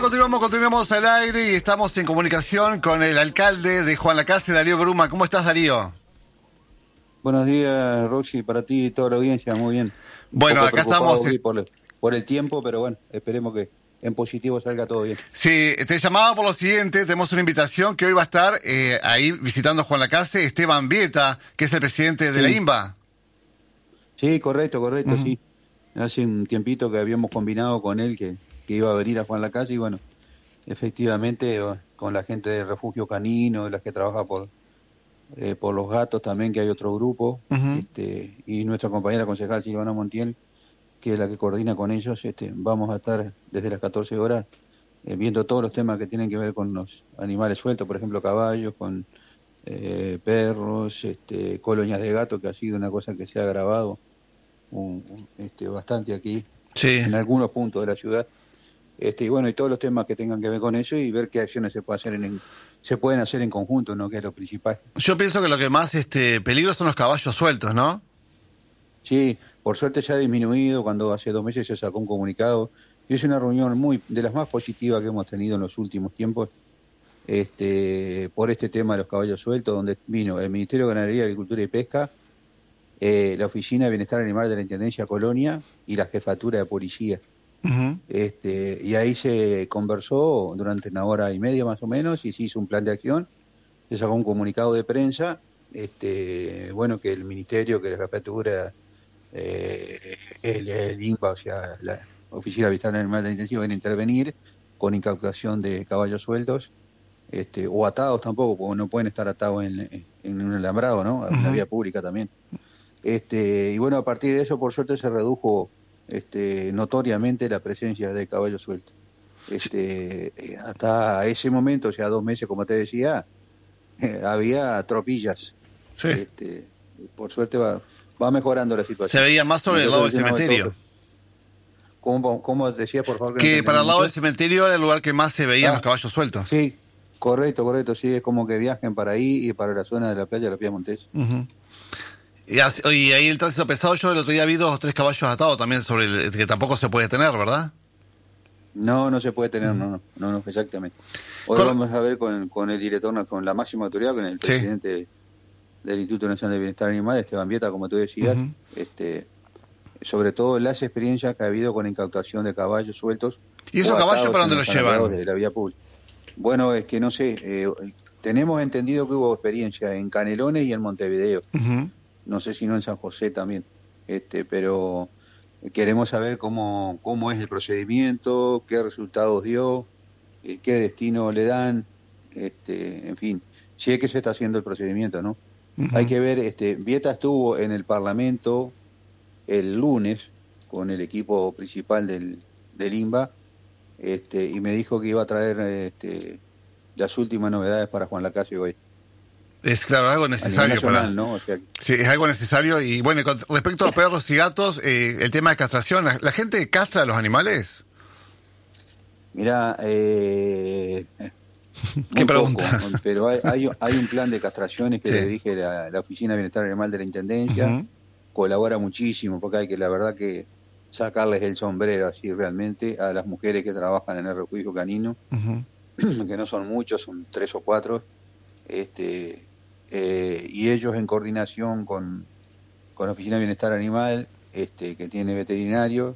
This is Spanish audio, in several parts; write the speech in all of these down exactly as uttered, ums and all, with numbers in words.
continuamos, continuamos al aire y estamos en comunicación con el alcalde de Juan Lacase, Darío Bruma. ¿Cómo estás, Darío? Buenos días, Roxy, para ti y toda la audiencia, muy bien. Bueno, acá estamos por, por el tiempo, pero bueno, esperemos que en positivo salga todo bien. Sí, te llamaba por lo siguiente, tenemos una invitación que hoy va a estar eh, ahí visitando Juan Lacase, Esteban Vieta, que es el presidente de sí. la INBA. Sí, correcto, correcto, uh-huh. sí. Hace un tiempito que habíamos combinado con él que, que iba a venir a Juan Lacase y bueno, efectivamente con la gente de Refugio Canino, de las que trabaja por eh, por los gatos también, que hay otro grupo, uh-huh. este, y nuestra compañera concejal Silvana Montiel, que es la que coordina con ellos. Este, vamos a estar desde las catorce horas eh, viendo todos los temas que tienen que ver con los animales sueltos, por ejemplo caballos, con eh, perros, este, colonias de gato, que ha sido una cosa que se ha agravado un, un, este, bastante aquí, sí. en algunos puntos de la ciudad. Este, y bueno, y todos los temas que tengan que ver con eso y ver qué acciones se puede hacer en, en se pueden hacer en conjunto, ¿no? Que es lo principal. Yo pienso que lo que más este peligro son los caballos sueltos, ¿no? Sí, por suerte se ha disminuido. Cuando hace dos meses se sacó un comunicado y es una reunión muy de las más positivas que hemos tenido en los últimos tiempos, este, por este tema de los caballos sueltos, donde vino el Ministerio de Ganadería, Agricultura y Pesca, eh, la Oficina de Bienestar Animal de la Intendencia Colonia y la Jefatura de Policía. Uh-huh. Este, y ahí se conversó durante una hora y media más o menos y se hizo un plan de acción, se sacó un comunicado de prensa, este, bueno, que el Ministerio, que la Jefatura, eh, el, el INBA, o sea, la Oficina de Bienestar Animal de la Intendencia, van a intervenir con incautación de caballos sueltos, este, o atados tampoco, porque no pueden estar atados en, en un alambrado, ¿no? En la vía pública también. Este, y bueno, a partir de eso, por suerte, se redujo Este, notoriamente la presencia de caballos sueltos. Este, hasta ese momento, o sea, dos meses, como te decía, eh, había tropillas. Sí. Este, por suerte va, va mejorando la situación. Se veía más sobre el lado del cementerio. ¿Cómo, cómo decía, por favor? Que, que para el lado del cementerio era el lugar que más se veían ah, los caballos sueltos. Sí, correcto, correcto, sí, es como que viajen para ahí y para la zona de la playa de la Pía Montés. Uh-huh. Y ahí el tránsito pesado, yo el otro día vi dos o tres caballos atados también, sobre el que tampoco se puede tener, ¿verdad? No, no se puede tener, uh-huh. no, no, no, exactamente. Hoy con... vamos a ver con, con el director, con la máxima autoridad, con el sí. presidente del Instituto Nacional de Bienestar Animal, Esteban Vieta, como tú decías, uh-huh. este, sobre todo las experiencias que ha habido con incautación de caballos sueltos. ¿Y esos caballos para dónde los llevan? De la vía pública. Bueno, es que no sé, eh, tenemos entendido que hubo experiencia en Canelones y en Montevideo. Uh-huh. No sé si no en San José también, este, pero queremos saber cómo, cómo es el procedimiento, qué resultados dio, qué destino le dan, este, en fin, si es que se está haciendo el procedimiento, ¿no? Uh-huh. Hay que ver, este, Vieta estuvo en el Parlamento el lunes con el equipo principal del, del INBA, este, y me dijo que iba a traer este, las últimas novedades para Juan Lacase hoy. Es claro, algo necesario nacional, para... ¿no? O sea, sí, es algo necesario. Y bueno, con respecto a perros y gatos, eh, el tema de castración, ¿la, la gente castra a los animales? Mira, eh, ¿qué pregunta? Poco, pero hay, hay, hay un plan de castraciones que sí. le dije la, la Oficina de Bienestar Animal de la Intendencia, uh-huh. colabora muchísimo, porque hay que, la verdad, que sacarles el sombrero así realmente a las mujeres que trabajan en el refugio canino, uh-huh. que no son muchos, son tres o cuatro, este... Eh, y ellos en coordinación con, con la Oficina de Bienestar Animal, este, que tiene veterinarios,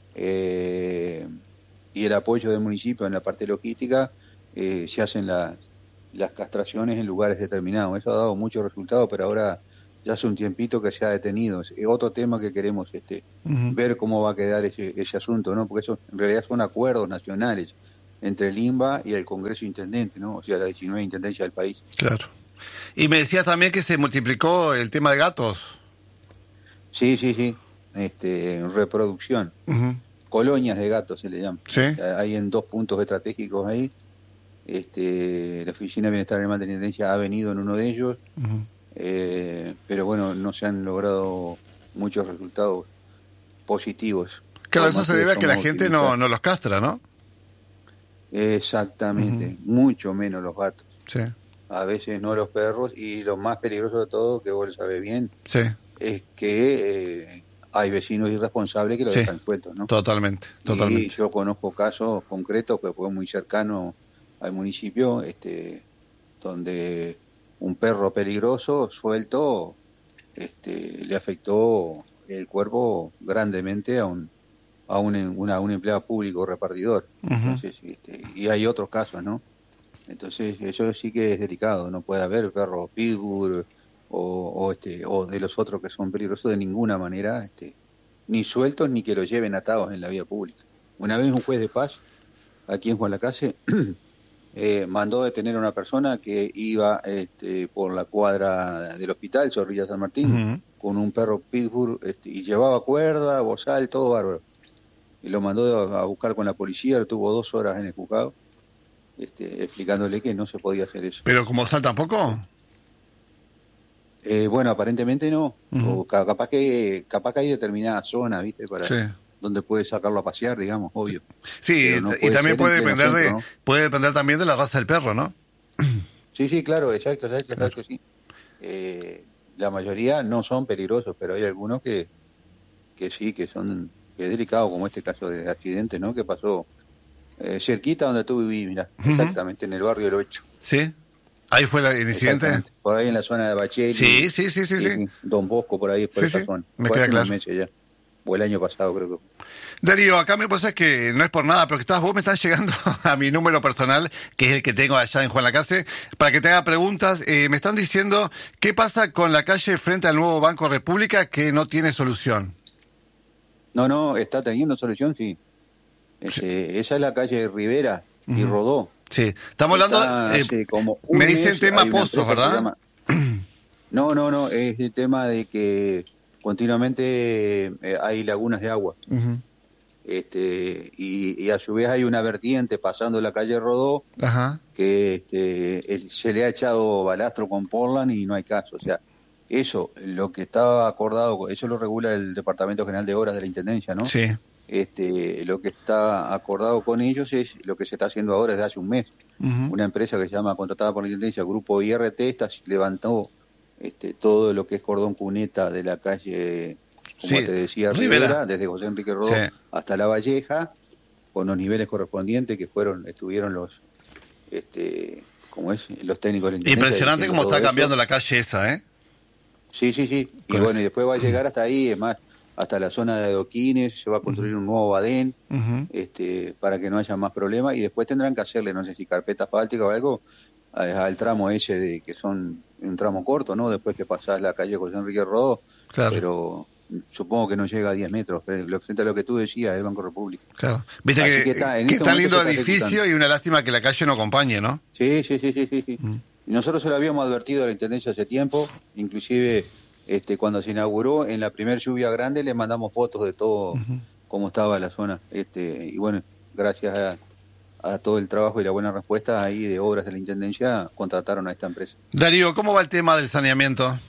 eh, y el apoyo del municipio en la parte logística, eh, se hacen la, las castraciones en lugares determinados. Eso ha dado muchos resultados, pero ahora ya hace un tiempito que se ha detenido. Es otro tema que queremos este, uh-huh. ver cómo va a quedar ese, ese asunto, ¿no? Porque eso en realidad son acuerdos nacionales entre el INBA y el Congreso Intendente, ¿no? O sea, las diecinueve intendencias del país. Claro. Y me decías también que se multiplicó el tema de gatos. Sí, sí, sí. Este, reproducción. Uh-huh. Colonias de gatos se le llama. ¿Sí? O sea, hay en dos puntos estratégicos ahí. Este, la Oficina de Bienestar Animal de la Intendencia ha venido en uno de ellos. Uh-huh. Eh, pero bueno, no se han logrado muchos resultados positivos. Claro, eso se debe a que la gente no, no los castra, ¿no? Exactamente. Uh-huh. Mucho menos los gatos. Sí. A veces no los perros, y lo más peligroso de todo, que vos lo sabés bien, sí. es que eh, hay vecinos irresponsables que lo sí, dejan sueltos, ¿no? Totalmente, totalmente. Y yo conozco casos concretos, que fue muy cercano al municipio, este, donde un perro peligroso suelto este, le afectó el cuerpo grandemente a un a un, una, a un empleado público repartidor. Uh-huh. Entonces, este, y hay otros casos, ¿no? Entonces, eso sí que es delicado. No puede haber perros pitbull o, o, este, o de los otros que son peligrosos de ninguna manera, este, ni sueltos ni que los lleven atados en la vía pública. Una vez un juez de paz, aquí en Juan Lacase, eh, mandó detener a una persona que iba este, por la cuadra del hospital, Zorrilla San Martín, uh-huh. con un perro pitbull este, y llevaba cuerda, bozal, todo bárbaro. Y lo mandó a buscar con la policía, lo tuvo dos horas en el juzgado, este, explicándole que no se podía hacer eso. ¿Pero como sal tampoco? Eh, bueno, aparentemente no. Uh-huh. O capaz que capaz que hay determinadas zonas, ¿viste? Para sí. donde puede sacarlo a pasear, digamos, obvio. Sí, no y también puede depender centro, de ¿no? puede depender también de la raza del perro, ¿no? Sí, sí, claro, exacto, exacto, claro. exacto sí. Eh, la mayoría no son peligrosos, pero hay algunos que que sí, que son que es delicado, como este caso de accidente, ¿no? Que pasó eh, cerquita donde tú vivís, mirá, uh-huh. exactamente, en el barrio del ocho. Sí. Ahí fue la, el incidente. Por ahí en la zona de Bacheli. Sí, sí, sí, sí, sí. sí. Don Bosco, por ahí, por sí, esa sí. zona. Me queda claro. Meses ya. O el año pasado, creo que. Darío, acá me pasa que no es por nada, pero que estás, vos me estás llegando a mi número personal, que es el que tengo allá en Juan Lacase, para que te haga preguntas. Eh, me están diciendo, ¿qué pasa con la calle frente al nuevo Banco República que no tiene solución? No, no, está teniendo solución, sí. Este, sí. Esa es la calle Rivera y uh-huh. Rodó. Sí, estamos hablando... Eh, como me dicen tema pozos, ¿verdad? Llama... No, no, no, es el tema de que continuamente eh, hay lagunas de agua. Uh-huh. Este, y, y a su vez hay una vertiente pasando la calle Rodó, uh-huh. que este, el, se le ha echado balastro con Portland y no hay caso. O sea, eso, lo que estaba acordado, eso lo regula el Departamento General de Obras de la Intendencia, ¿no? Sí. Este, lo que está acordado con ellos es lo que se está haciendo ahora desde hace un mes. Uh-huh. Una empresa que se llama, contratada por la Intendencia, Grupo I R T, está, levantó este, todo lo que es cordón cuneta de la calle, como sí. te decía, Rivera, Rivera, desde José Enrique Rodó sí. hasta La Valleja, con los niveles correspondientes que fueron, estuvieron los, este, como es, los técnicos de la Intendencia. Impresionante cómo está cambiando eso. La calle esa, ¿eh? Sí, sí, sí. Y con bueno, eso. Y después va a llegar hasta ahí, es más, hasta la zona de adoquines, se va a construir uh-huh. un nuevo badén, uh-huh. este, para que no haya más problemas, y después tendrán que hacerle, no sé si carpeta asfáltica o algo, al tramo ese de que son un tramo corto, ¿no? Después que pasás la calle José Enrique Rodó, claro. pero supongo que no llega a diez metros, frente a lo que tú decías, el Banco República. Claro. Viste Así que, que está, en que este está lindo edificio y una lástima que la calle no acompañe, ¿no? Sí, sí, sí, sí, sí. sí. Uh-huh. Y nosotros se lo habíamos advertido a la Intendencia hace tiempo, inclusive... Este, cuando se inauguró, en la primera lluvia grande, le mandamos fotos de todo, uh-huh. cómo estaba la zona. Este, y bueno, gracias a, a todo el trabajo y la buena respuesta ahí de obras de la Intendencia, contrataron a esta empresa. Darío, ¿cómo va el tema del saneamiento?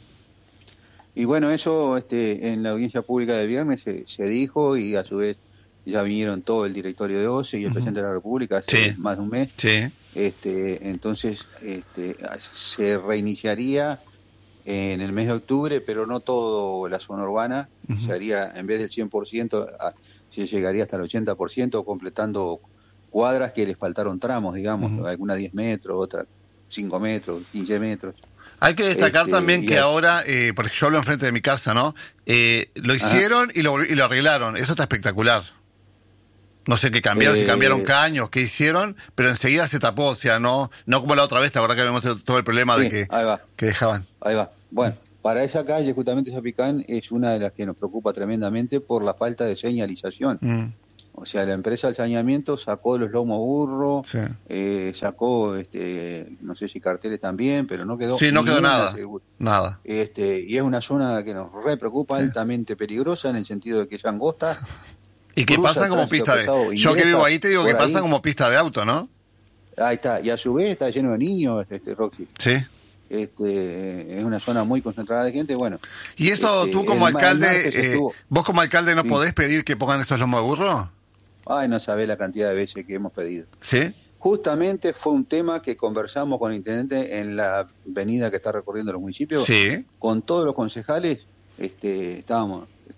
Y bueno, eso este, en la audiencia pública del viernes se, se dijo, y a su vez ya vinieron todo el directorio de O C E y el uh-huh. presidente de la República hace sí. más de un mes. Sí. Este, entonces este, se reiniciaría en el mes de octubre, pero no todo la zona urbana, uh-huh. se haría en vez del cien por ciento, a, se llegaría hasta el ochenta por ciento, completando cuadras que les faltaron tramos, digamos, uh-huh. algunas diez metros, otras cinco metros, quince metros. Hay que destacar este, también que a... ahora, eh, porque yo hablo enfrente de mi casa, ¿no? Eh, lo hicieron y lo, y lo arreglaron, eso está espectacular. No sé qué cambiaron, eh, si cambiaron caños, qué hicieron, pero enseguida se tapó, o sea, no no como la otra vez, la verdad que habíamos todo el problema sí, de que, ahí va. que dejaban. Ahí va. Bueno, para esa calle, justamente Zapicán, es una de las que nos preocupa tremendamente por la falta de señalización. Mm. O sea, la empresa del saneamiento sacó los lomos burro, sí. eh, sacó, este, no sé si carteles también, pero no quedó Sí, no quedó nada, segura. nada. Este, y es una zona que nos re preocupa, sí. altamente peligrosa, en el sentido de que es angosta. Y que pasan como pista de... Yo que vivo ahí te digo que pasan ahí. como pista de auto, ¿no? Ahí está, y a su vez está lleno de niños, este Roxy. Sí. Este, es una zona muy concentrada de gente, bueno. ¿Y eso este, tú como alcalde, eh, estuvo... vos como alcalde no sí. podés pedir que pongan esos lomos de burro? Ay, no sabés la cantidad de veces que hemos pedido. ¿Sí? Justamente fue un tema que conversamos con el intendente en la avenida que está recorriendo los municipios. Sí. Con todos los concejales, este, estábamos...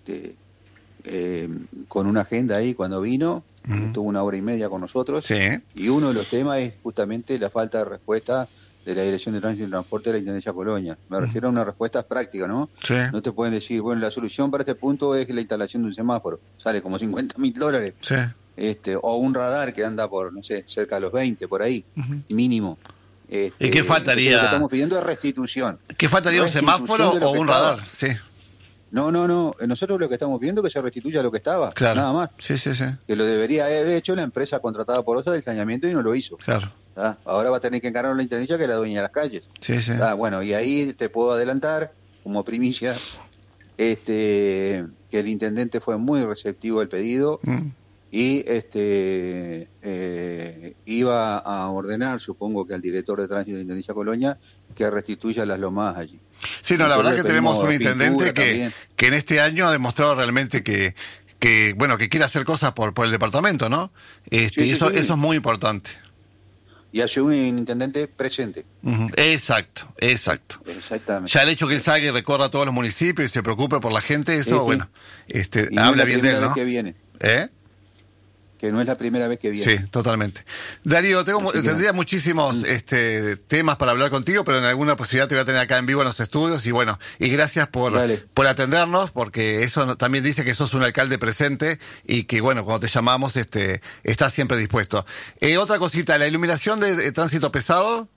este, eh, con una agenda ahí cuando vino, uh-huh. estuvo una hora y media con nosotros, sí. y uno de los temas es justamente la falta de respuesta de la Dirección de Tránsito y Transporte de la Intendencia Colonia. Me uh-huh. refiero a una respuesta práctica, ¿no? Sí. No te pueden decir, bueno, la solución para este punto es la instalación de un semáforo, sale como cincuenta mil dólares, sí. este, o un radar que anda por, no sé, cerca de los veinte, por ahí, uh-huh. mínimo. Este, ¿Y qué faltaría? Lo que estamos pidiendo es restitución. ¿Qué faltaría, un semáforo o un radar? Sí. No, no, no. Nosotros lo que estamos pidiendo es que se restituya lo que estaba. Claro. Nada más. Sí, sí, sí. Que lo debería haber hecho la empresa contratada por OSA del saneamiento y no lo hizo. Claro. ¿Ah? Ahora va a tener que encargar la intendencia, que es la dueña de las calles. Sí, sí. Ah, bueno, y ahí te puedo adelantar, como primicia, este, que el intendente fue muy receptivo al pedido. Mm. Y este eh, iba a ordenar, supongo que al director de tránsito de la Intendencia Colonia, que restituya las lomadas allí. Sí, no, la verdad que tenemos un intendente que, que en este año ha demostrado realmente que, que bueno, que quiere hacer cosas por, por el departamento, ¿no? Este, sí, sí, eso, sí. eso es muy importante. Y hace un intendente presente. Uh-huh. Exacto, exacto. Exactamente. Ya el hecho que él salga y recorra todos los municipios y se preocupe por la gente, eso, este, bueno, este, habla bien de él, ¿no? Que viene. ¿Eh? Que no es la primera vez que viene. Sí, totalmente. Darío, tengo, tendría muchísimos mm. este, temas para hablar contigo, pero en alguna posibilidad te voy a tener acá en vivo en los estudios, y bueno, y gracias por, por atendernos, porque eso también dice que sos un alcalde presente y que, bueno, cuando te llamamos, este, estás siempre dispuesto. Eh, otra cosita, ¿la iluminación de, de tránsito pesado?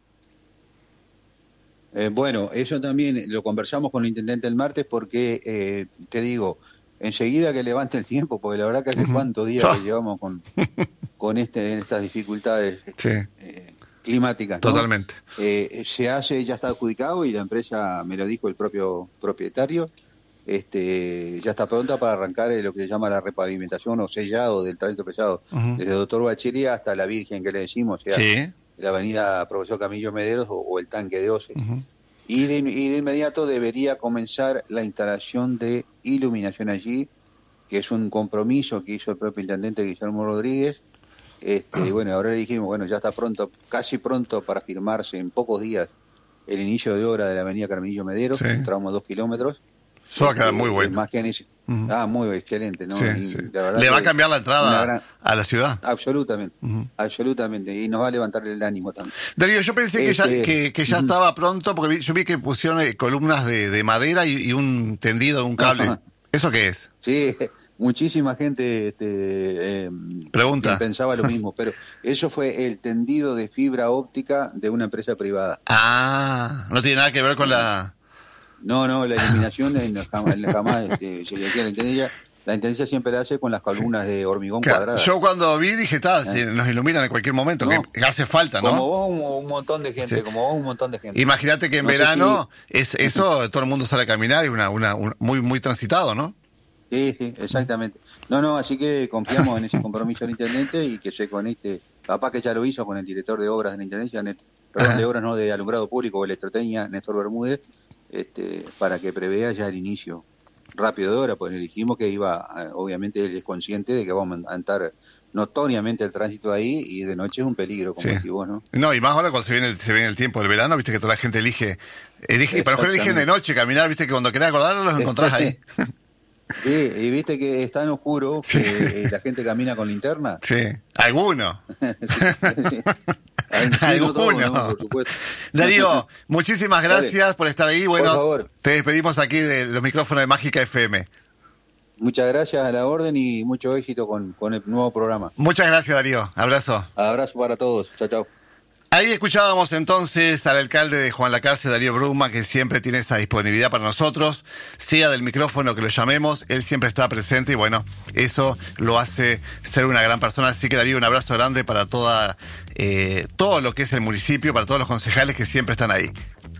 Eh, bueno, eso también lo conversamos con el intendente el martes, porque, eh, te digo, enseguida que levante el tiempo, porque la verdad que hace uh-huh. cuántos días oh. que llevamos con, con este, estas dificultades sí. eh, climáticas, ¿no? Totalmente. Eh, se hace, ya está adjudicado, y la empresa, me lo dijo el propio propietario, este, ya está pronta para arrancar lo que se llama la repavimentación o sellado del tránsito pesado, uh-huh. desde Doctor Bachelet hasta la Virgen, que le decimos, o sea, sí. la avenida Profesor Camillo Mederos o, o el tanque de Oce. Uh-huh. Y de, y de inmediato debería comenzar la instalación de iluminación allí, que es un compromiso que hizo el propio intendente Guillermo Rodríguez. Este, y bueno, ahora le dijimos, bueno, ya está pronto, casi pronto para firmarse en pocos días el inicio de obra de la avenida Carmenillo Mederos, sí. un tramo de dos kilómetros. Eso va a quedar muy bueno. Más que en ese, uh-huh. Ah, muy excelente, ¿no? Sí, y, sí. La verdad ¿Le va a cambiar la entrada gran... a la ciudad? Absolutamente, uh-huh. absolutamente, y nos va a levantar el ánimo también. Darío, yo pensé este... que ya, que, que ya uh-huh. estaba pronto, porque vi, yo vi que pusieron columnas de, de madera y, y un tendido, un cable. Uh-huh. ¿Eso qué es? Sí, muchísima gente este, eh, pregunta. Pensaba lo mismo, pero eso fue el tendido de fibra óptica de una empresa privada. Ah, no tiene nada que ver con la... No, no, la iluminación en la jamás, en la jamás este, se le decía la intendencia, la intendencia siempre la hace con las columnas de hormigón claro, cuadradas. Yo cuando vi dije, está, ¿eh? Nos iluminan en cualquier momento, no, que hace falta, ¿no? Como vos un, un montón de gente, sí. como vos un montón de gente. Imagínate que en no verano si... es eso, todo el mundo sale a caminar y una, una, una muy muy transitado, ¿no? Sí, sí, exactamente. No, no, así que confiamos en ese compromiso del intendente y que se conecte, capaz que ya lo hizo con el director de obras de la intendencia, perdón, de obras no, de alumbrado público o electroteña, Néstor Bermúdez, este, para que prevea ya el inicio rápido de obra, pues le dijimos que iba, obviamente él es consciente de que vamos a aumentar notoriamente el tránsito ahí, y de noche es un peligro, como sí. decís vos, ¿no? No, y más ahora cuando se viene el, se viene el tiempo del verano, viste que toda la gente elige, elige y para lo mejor eligen de noche caminar, viste que cuando querés acordarlo los encontrás ahí. Sí, y viste que es tan oscuro que sí. la gente camina con linterna. Sí, alguno. sí, sí. Alguno. Todo, ¿no? Por supuesto. Darío, muchísimas gracias Dale. por estar ahí. Bueno, te despedimos aquí de los micrófonos de Mágica F M. Muchas gracias, a la orden, y mucho éxito con, con el nuevo programa. Muchas gracias, Darío. Abrazo. Abrazo para todos. Chao, chao. Ahí escuchábamos entonces al alcalde de Juan Lacase, Darío Brugman, que siempre tiene esa disponibilidad para nosotros, sea del micrófono que lo llamemos, él siempre está presente y bueno, eso lo hace ser una gran persona. Así que Darío, un abrazo grande para toda, eh, todo lo que es el municipio, para todos los concejales que siempre están ahí.